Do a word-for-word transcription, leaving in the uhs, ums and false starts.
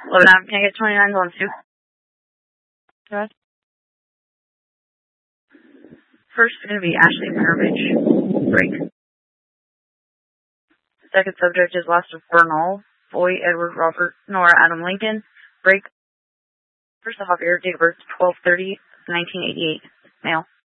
eleven out, can I get twenty-nines on two? Go ahead. First is going to be Ashley Maravich. Break. Second subject is Last of Bernal. Boy, Edward Robert, Nora Adam Lincoln. Break. First off, your date of birth, twelve thirty, nineteen eighty-eight. Male.